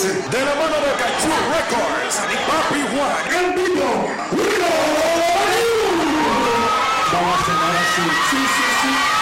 de la mano de Kaiju Records y Papi Juan en vivo. Vamos a cenar así. Sí.